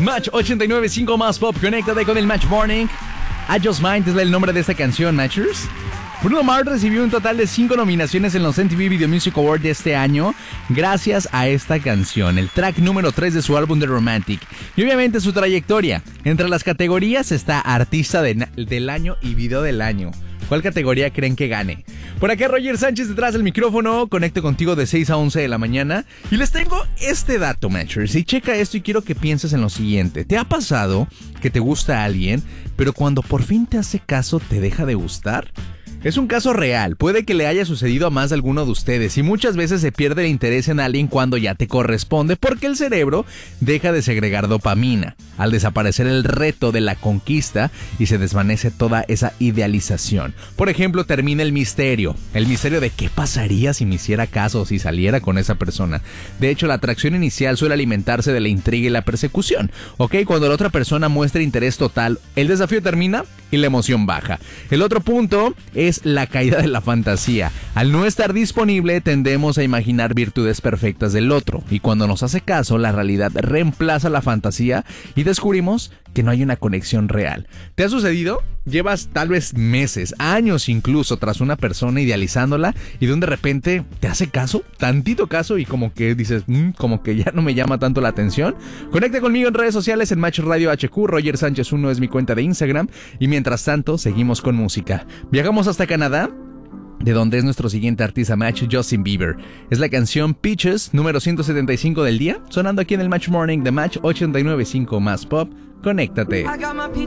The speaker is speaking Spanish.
Match 89.5 más pop. Conéctate con el Match Morning. I Just Might es el nombre de esta canción, Matchers. Bruno Mars recibió un total de 5 nominaciones en los MTV Video Music Awards de este año gracias a esta canción, el track número 3 de su álbum The Romantic. Y obviamente su trayectoria. Entre las categorías está Artista del Año y Video del Año. ¿Cuál categoría creen que gane? Por acá Roger Sánchez detrás del micrófono. Conecto contigo de 6 a 11 de la mañana. Y les tengo este dato, Matchers. Y checa esto y quiero que pienses en lo siguiente. ¿Te ha pasado que te gusta a alguien, pero cuando por fin te hace caso te deja de gustar? Es un caso real, puede que le haya sucedido a más de alguno de ustedes y muchas veces se pierde el interés en alguien cuando ya te corresponde porque el cerebro deja de segregar dopamina al desaparecer el reto de la conquista y se desvanece toda esa idealización. Por ejemplo, termina el misterio de qué pasaría si me hiciera caso o si saliera con esa persona. De hecho, la atracción inicial suele alimentarse de la intriga y la persecución, ¿ok? Cuando la otra persona muestra interés total, el desafío termina y la emoción baja. El otro punto es la caída de la fantasía. Al no estar disponible, tendemos a imaginar virtudes perfectas del otro. Y cuando nos hace caso, la realidad reemplaza la fantasía y descubrimos que no hay una conexión real. ¿Te ha sucedido? Llevas tal vez meses, años incluso, tras una persona idealizándola y de repente te hace caso, tantito caso y como que dices, como que ya no me llama tanto la atención. Conecta conmigo en redes sociales en Match Radio HQ, Roger Sánchez 1 es mi cuenta de Instagram y mientras tanto seguimos con música. Viajamos hasta Canadá, de donde es nuestro siguiente artista Match, Justin Bieber. Es la canción Peaches, número 175 del día, sonando aquí en el Match Morning de Match 89.5 más pop. Conéctate.